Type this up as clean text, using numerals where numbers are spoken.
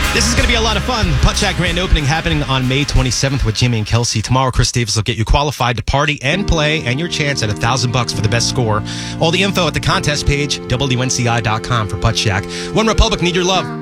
This is going to be a lot of fun. Putt Shack grand opening happening on May 27th with Jimmy and Kelsey. Tomorrow, Chris Davis will get you qualified to party and play and your chance at $1,000 for the best score. All the info at the contest page, WNCI.com for Putt Shack. One Republic, need your love.